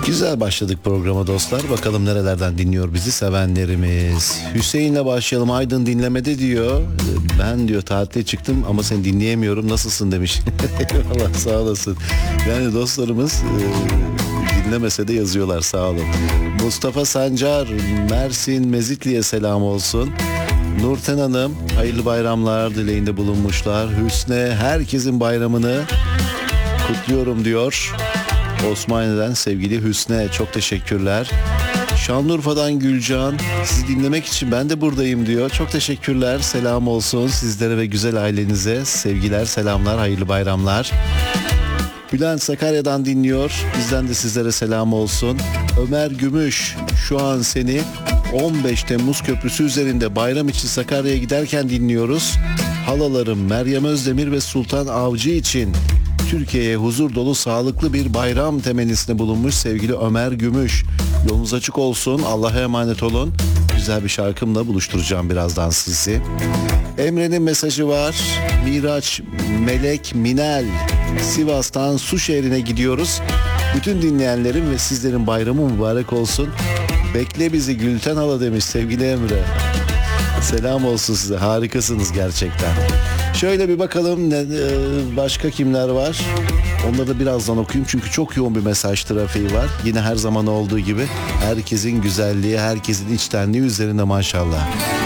Güzel başladık programa dostlar. Bakalım nerelerden dinliyor bizi sevenlerimiz. Hüseyin'le başlayalım. Aydın dinlemede diyor. Ben diyor tatile çıktım ama seni dinleyemiyorum. Nasılsın demiş. Eyvallah, sağ olasın. Yani dostlarımız dinlemese de yazıyorlar, sağ olun. Mustafa Sancar Mersin Mezitli'ye selam olsun. Nurten Hanım hayırlı bayramlar dileğinde bulunmuşlar. Hüsne herkesin bayramını kutluyorum diyor. Osmaniye'den sevgili Hüsne, çok teşekkürler. Şanlıurfa'dan Gülcan, sizi dinlemek için ben de buradayım diyor. Çok teşekkürler, selam olsun sizlere ve güzel ailenize. Sevgiler, selamlar, hayırlı bayramlar. Bülent Sakarya'dan dinliyor. Bizden de sizlere selam olsun. Ömer Gümüş, şu an seni 15 Temmuz Köprüsü üzerinde bayram için Sakarya'ya giderken dinliyoruz. Halalarım Meryem Özdemir ve Sultan Avcı için Türkiye'ye huzur dolu sağlıklı bir bayram temennisinde bulunmuş sevgili Ömer Gümüş. Yolunuz açık olsun, Allah'a emanet olun. Güzel bir şarkımla buluşturacağım birazdan sizi. Emre'nin mesajı var. Miraç Melek Minel, Sivas'tan Suşehir'ine gidiyoruz. Bütün dinleyenlerin ve sizlerin bayramı mübarek olsun. Bekle bizi Gülten Hala demiş sevgili Emre. Selam olsun size, harikasınız gerçekten. Şöyle bir bakalım başka kimler var. Onları da birazdan okuyayım çünkü çok yoğun bir mesaj trafiği var. Yine her zaman olduğu gibi herkesin güzelliği, herkesin içtenliği üzerinde maşallah.